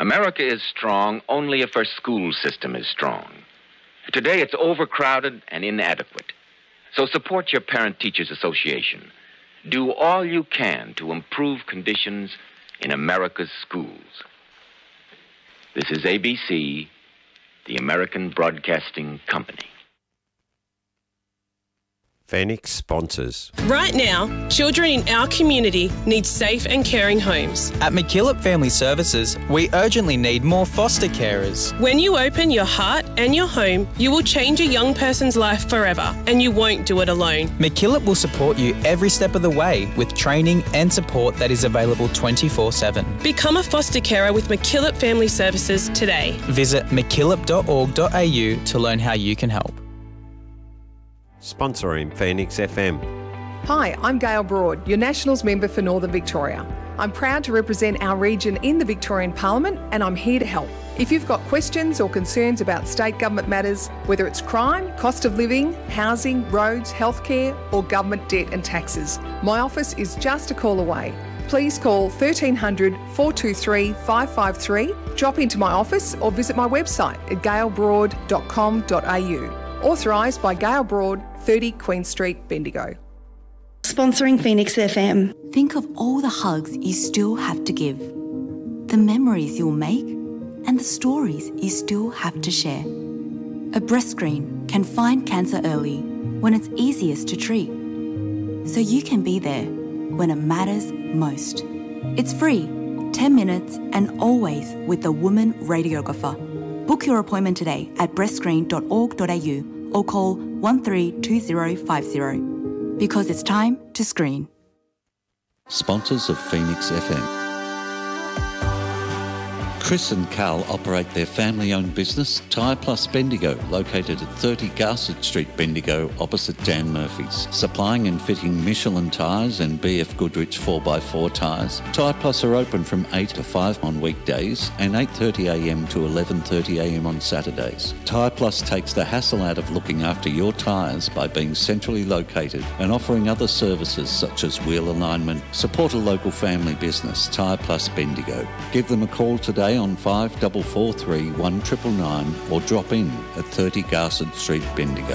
America is strong only if her school system is strong. Today, it's overcrowded and inadequate. So support your Parent-Teachers Association. Do all you can to improve conditions in America's schools. This is ABC, the American Broadcasting Company. Phoenix sponsors. Right now, children in our community need safe and caring homes. At McKillop Family Services, we urgently need more foster carers. When you open your heart and your home, you will change a young person's life forever, and you won't do it alone. McKillop will support you every step of the way with training and support that is available 24/7. Become a foster carer with McKillop Family Services today. Visit mckillop.org.au to learn how you can help. Sponsoring Phoenix FM. Hi, I'm Gail Broad, your Nationals member for Northern Victoria. I'm proud to represent our region in the Victorian Parliament, and I'm here to help. If you've got questions or concerns about state government matters, whether it's crime, cost of living, housing, roads, healthcare, or government debt and taxes, my office is just a call away. Please call 1300 423 553, drop into my office or visit my website at gailbroad.com.au. Authorised by Gail Broad, 30 Queen Street, Bendigo. Sponsoring Phoenix FM. Think of all the hugs you still have to give, the memories you'll make, and the stories you still have to share. A breast screen can find cancer early when it's easiest to treat, so you can be there when it matters most. It's free, 10 minutes, and always with the woman radiographer. Book your appointment today at breastscreen.org.au or call 132050 because it's time to screen. Sponsors of Phoenix FM. Chris and Carl operate their family-owned business, Tyre Plus Bendigo, located at 30 Garsett Street, Bendigo, opposite Dan Murphy's. Supplying and fitting Michelin tyres and BF Goodrich 4x4 tyres. Tyre Plus are open from 8 to 5 on weekdays and 8:30am to 11:30am on Saturdays. Tyre Plus takes the hassle out of looking after your tyres by being centrally located and offering other services such as wheel alignment. Support a local family business, Tyre Plus Bendigo. Give them a call today on 5443 1999 or drop in at 30 Garsett Street, Bendigo.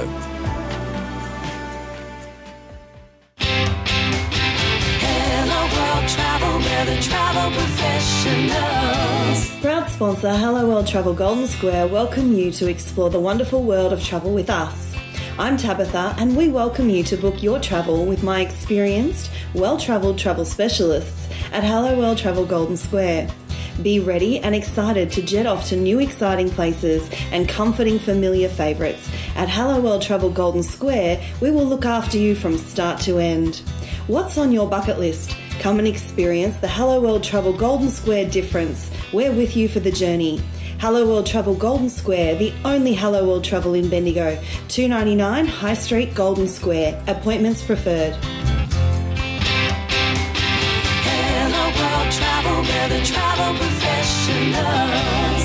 Hello World Travel, we're the travel professionals. Proud sponsor Hello World Travel Golden Square welcome you to explore the wonderful world of travel with us. I'm Tabitha and we welcome you to book your travel with my experienced, well-travelled travel specialists at Hello World Travel Golden Square. Be ready and excited to jet off to new exciting places and comforting familiar favourites. At Hello World Travel Golden Square, we will look after you from start to end. What's on your bucket list? Come and experience the Hello World Travel Golden Square difference. We're with you for the journey. Hello World Travel Golden Square, the only Hello World Travel in Bendigo. 299 High Street, Golden Square. Appointments preferred. Travel, we're the travel professionals.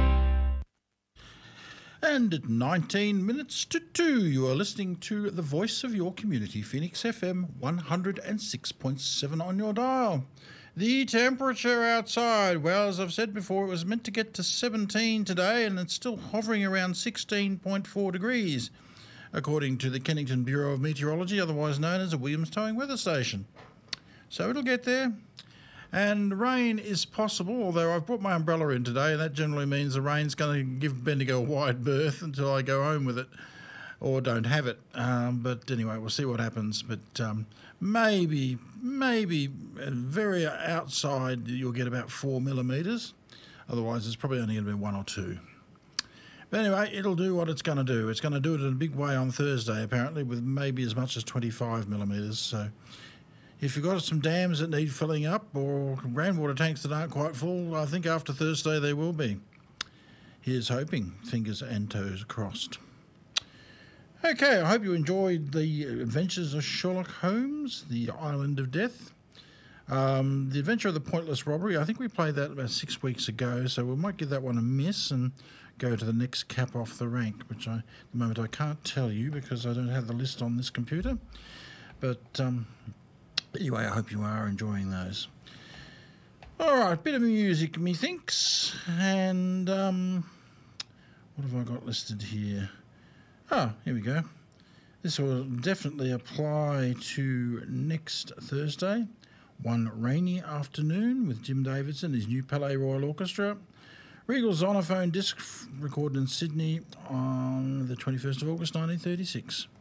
And at 19 minutes to 2, you are listening to the voice of your community, Phoenix FM 106.7 on your dial. The temperature outside, well, as I've said before, it was meant to get to 17 today and it's still hovering around 16.4 degrees, according to the Kennington Bureau of Meteorology, otherwise known as the Williams Towing Weather Station. So it'll get there. And rain is possible, although I've brought my umbrella in today, and that generally means the rain's going to give Bendigo a wide berth until I go home with it, or don't have it. But anyway, we'll see what happens. But maybe very outside you'll get about 4 millimetres. Otherwise, it's probably only going to be 1 or 2. But anyway, it'll do what it's going to do. It's going to do it in a big way on Thursday, apparently, with maybe as much as 25 millimetres. So if you've got some dams that need filling up or groundwater tanks that aren't quite full, I think after Thursday they will be. Here's hoping, fingers and toes crossed. Okay, I hope you enjoyed the Adventures of Sherlock Holmes, The Island of Death. The Adventure of the Pointless Robbery, I think we played that about 6 weeks ago, so we might give that one a miss and go to the next cap off the rank, which at the moment I can't tell you because I don't have the list on this computer. But anyway, I hope you are enjoying those. All right, bit of music, methinks. And what have I got listed here? Oh, here we go. This will definitely apply to next Thursday. One rainy afternoon with Jim Davidson, his new Palais Royal Orchestra. Regal's Zonophone disc recorded in Sydney on the 21st of August 1936.